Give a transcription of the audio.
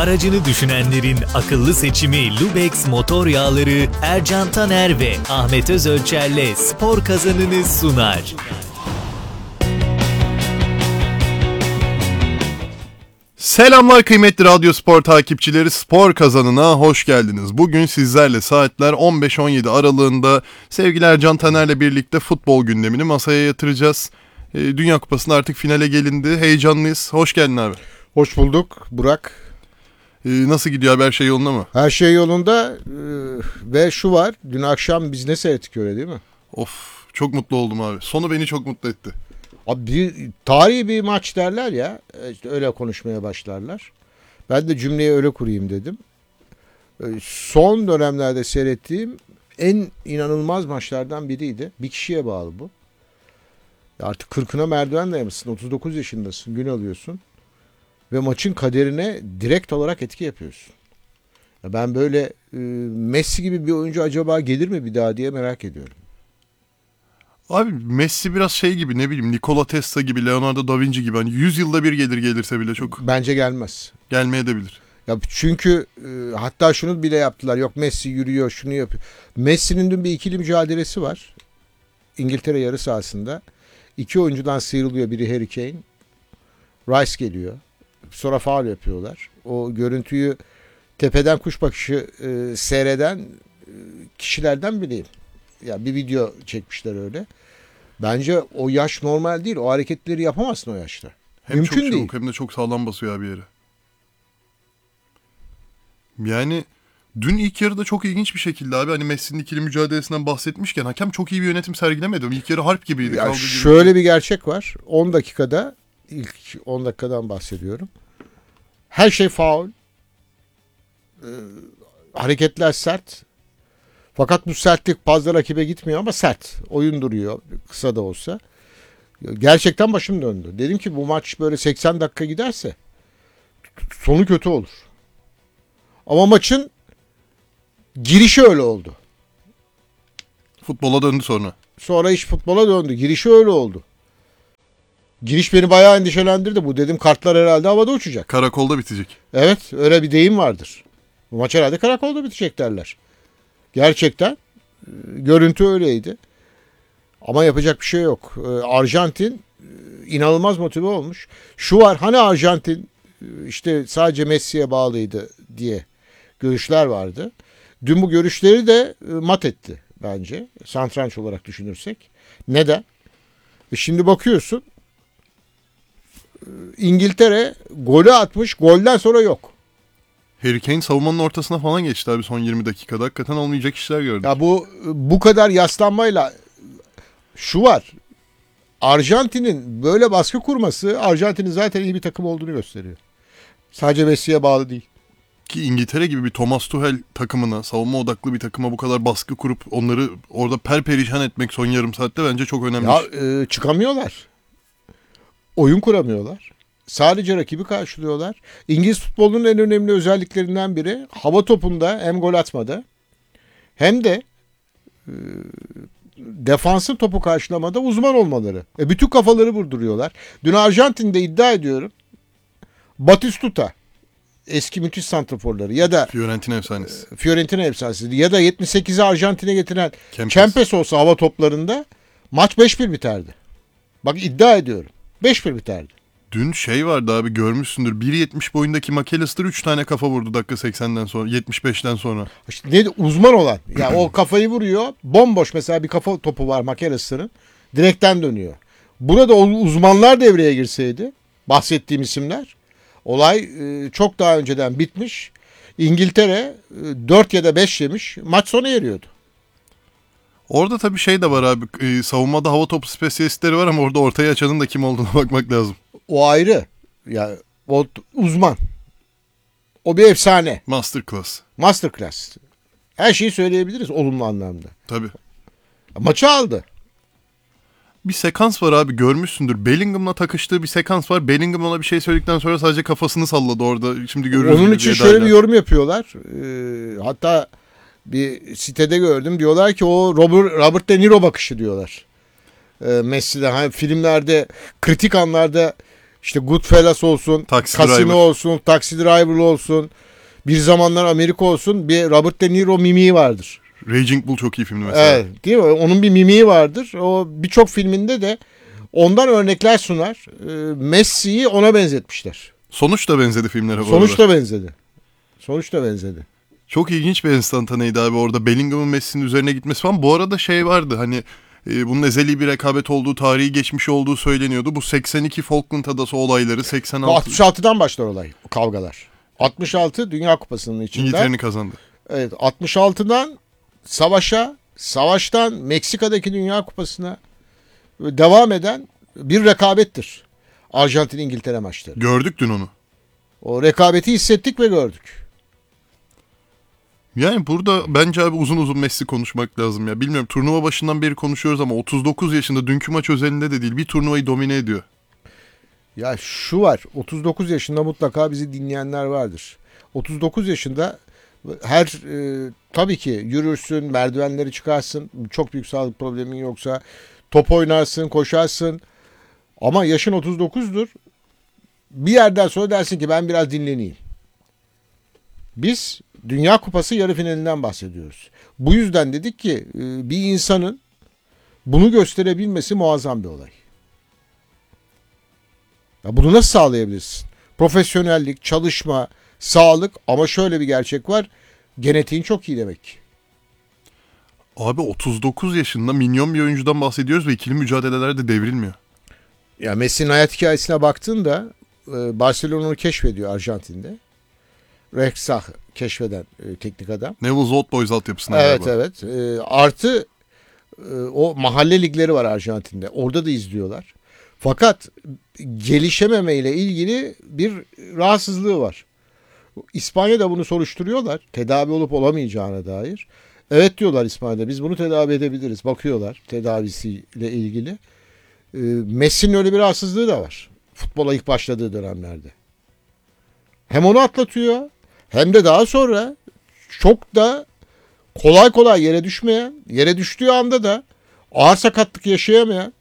Aracını düşünenlerin akıllı seçimi Lubex motor yağları Ercan Taner ve Ahmet Özölçer'le spor kazanını sunar. Selamlar kıymetli Radyo Spor takipçileri, spor kazanına hoş geldiniz. Bugün sizlerle saatler 15-17 aralığında sevgili Ercan Taner'le birlikte futbol gündemini masaya yatıracağız. Dünya Kupası'nda artık finale gelindi, heyecanlıyız. Hoş geldin abi. Hoş bulduk Burak. Nasıl gidiyor abi, her şey yolunda mı? Her şey yolunda ve şu var, dün akşam biz ne seyrettik öyle değil mi? Of, çok mutlu oldum abi. Sonu beni çok mutlu etti. Abi tarihi bir maç derler ya, işte öyle konuşmaya başlarlar. Ben de cümleyi öyle kurayım dedim. Son dönemlerde seyrettiğim en inanılmaz maçlardan biriydi. Bir kişiye bağlı bu. Artık 40'ına merdiven dayamışsın, 39 yaşındasın, gün alıyorsun. Ve maçın kaderine direkt olarak etki yapıyorsun. Ben böyle Messi gibi bir oyuncu acaba gelir mi bir daha diye merak ediyorum. Abi Messi biraz şey gibi, ne bileyim, Nikola Tesla gibi, Leonardo da Vinci gibi, hani 100 yılda bir gelirse bile çok bence gelmez. Gelmeyebilir. Ya çünkü hatta şunu bile yaptılar. Yok Messi yürüyor, şunu yapıyor. Messi'nin dün bir ikili mücadelesi var. İngiltere yarı sahasında. İki oyuncudan sıyrılıyor. Biri Harry Kane. Rice geliyor. Sonra faul yapıyorlar. O görüntüyü tepeden kuş bakışı seyreden kişilerden biriyim. Ya bir video çekmişler öyle. Bence o yaş normal değil. O hareketleri yapamazsın o yaşta. Hem mümkün çok değil. çabuk hem de çok sağlam basıyor abi yere. Yani dün ilk yarıda çok ilginç bir şekilde abi, hani Messi'nin ikili mücadelesinden bahsetmişken hakem çok iyi bir yönetim sergilemedi. İlk yarı harp gibiydi. Ya şöyle bir gerçek var. 10 dakikada, ilk 10 dakikadan bahsediyorum. Her şey faul. Hareketler sert. Fakat bu sertlik fazla rakibe gitmiyor ama sert. Oyun duruyor kısa da olsa. Gerçekten başım döndü. Dedim ki bu maç böyle 80 dakika giderse sonu kötü olur. Ama maçın girişi öyle oldu. Futbola döndü sonra. Sonra iş futbola döndü. Girişi öyle oldu. Giriş beni bayağı endişelendirdi. Bu dedim kartlar herhalde havada uçacak. Karakolda bitecek. Evet, öyle bir deyim vardır. Bu maç herhalde karakolda bitecek derler. Gerçekten görüntü öyleydi. Ama yapacak bir şey yok. Arjantin inanılmaz motive olmuş. Şu var, hani Arjantin işte sadece Messi'ye bağlıydı diye görüşler vardı. Dün bu görüşleri de mat etti bence. Satranç olarak düşünürsek. Neden? Şimdi bakıyorsun İngiltere golü atmış, golden sonra yok. Harry Kane savunmanın ortasına falan geçti abi son 20 dakikada. Hakikaten olmayacak işler gördük. Ya bu kadar yaslanmayla şu var. Arjantin'in böyle baskı kurması Arjantin'in zaten iyi bir takım olduğunu gösteriyor. Sadece Messi'ye bağlı değil. Ki İngiltere gibi bir Thomas Tuchel takımına, savunma odaklı bir takıma bu kadar baskı kurup onları orada perperişan etmek son yarım saatte bence çok önemli. Ya çıkamıyorlar. Oyun kuramıyorlar. Sadece rakibi karşılıyorlar. İngiliz futbolunun en önemli özelliklerinden biri hava topunda hem gol atmada hem de defansın topu karşılamada uzman olmaları. Bütün kafaları vurduruyorlar. Dün Arjantin'de iddia ediyorum Batistuta, eski müthiş santraforları ya da Fiorentina efsanesi ya da 78'i Arjantin'e getiren Kempes olsa hava toplarında maç 5-1 biterdi. Bak iddia ediyorum. 5-1 biterdi. Dün şey vardı abi, görmüşsündür. 1.70 boyundaki McAllister 3 tane kafa vurdu dakika 80'den sonra, 75'ten sonra. İşte neydi, uzman olan. Ya o kafayı vuruyor. Bomboş mesela bir kafa topu var McAllister'ın. Direkten dönüyor. Burada o uzmanlar devreye girseydi, bahsettiğim isimler, olay çok daha önceden bitmiş. İngiltere 4 ya da 5 yemiş. Maç sona eriyordu. Orada tabii şey de var abi. Savunmada hava topu spesiyalistleri var ama orada ortaya açanın da kim olduğuna bakmak lazım. O ayrı. Ya o uzman. O bir efsane. Masterclass. Her şeyi söyleyebiliriz olumlu anlamda. Tabii. Maçı aldı. Bir sekans var abi, görmüşsündür. Bellingham'la takıştığı bir sekans var. Bellingham ona bir şey söyledikten sonra sadece kafasını salladı orada. Şimdi görürüz. Onun için şöyle bir yorum yapıyorlar. Hatta bir sitede gördüm. Diyorlar ki o Robert De Niro bakışı diyorlar. Messi'den. Hani filmlerde kritik anlarda İşte Goodfellas olsun, Taxi Casino Driver. olsun, Taxi Driver olsun, Bir Zamanlar Amerika olsun. Bir Robert De Niro mimiği vardır. Raging Bull çok iyi filmdi mesela. Evet, değil mi? Onun bir mimiği vardır. O birçok filminde de ondan örnekler sunar. Messi'yi ona benzetmişler. Sonuç da benzedi filmlere bu Sonuç arada. da benzedi. Sonuç da benzedi. Çok ilginç bir enstantaneydi abi orada. Bellingham'ın Messi'nin üzerine gitmesi falan. Bu arada şey vardı hani bunun ezeli bir rekabet olduğu, tarihi geçmiş olduğu söyleniyordu. Bu 82 Falkland Adası olayları, 86 66'dan başlar olay, kavgalar. 66 Dünya Kupası'nın içinden. İngiltere'nin kazandı. Evet, 66'dan savaşa, savaştan Meksika'daki Dünya Kupası'na devam eden bir rekabettir. Arjantin-İngiltere maçları. Gördük dün onu. O rekabeti hissettik ve gördük. Yani burada bence abi uzun uzun Messi konuşmak lazım ya. Bilmiyorum, turnuva başından beri konuşuyoruz ama 39 yaşında, dünkü maç özelinde de değil, bir turnuvayı domine ediyor. Ya şu var, 39 yaşında mutlaka bizi dinleyenler vardır. 39 yaşında tabii ki yürürsün, merdivenleri çıkarsın, çok büyük sağlık problemin yoksa top oynarsın, koşarsın. Ama yaşın 39'dur. Bir yerden sonra dersin ki ben biraz dinleneyim. Biz Dünya Kupası yarı finalinden bahsediyoruz. Bu yüzden dedik ki bir insanın bunu gösterebilmesi muazzam bir olay. Ya bunu nasıl sağlayabilirsin? Profesyonellik, çalışma, sağlık, ama şöyle bir gerçek var. Genetiğin çok iyi demek ki. Abi 39 yaşında minyon bir oyuncudan bahsediyoruz ve ikili mücadelelerde devrilmiyor. Ya Messi'nin hayat hikayesine baktığında Barcelona'yı keşfediyor Arjantin'de. Rexach keşfeden teknik adam. Neville's Old Boys altyapısına Evet galiba. evet. Artı o mahalle ligleri var Arjantin'de. Orada da izliyorlar. Fakat gelişememe ile ilgili bir rahatsızlığı var. İspanya'da bunu soruşturuyorlar. Tedavi olup olamayacağına dair. Evet diyorlar İspanya'da, biz bunu tedavi edebiliriz. Bakıyorlar tedavisiyle ilgili. Messi'nin öyle bir rahatsızlığı da var. Futbola ilk başladığı dönemlerde. Hem onu atlatıyor hem de daha sonra çok da kolay kolay yere düşmeyen, yere düştüğü anda da ağır sakatlık yaşayamayan